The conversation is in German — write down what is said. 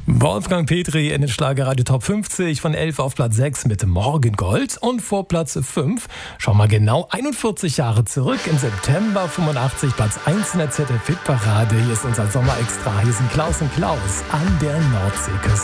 Wolfgang Petri in den Schlagerradio Top 50 von 11 auf Platz 6 mit Morgengold und vor Platz 5. Schau mal genau 41 Jahre zurück, im September 85, Platz 1 in der ZDF-Hitparade. Hier ist unser Sommerextra, hier sind Klaus und Klaus an der Nordseeküste.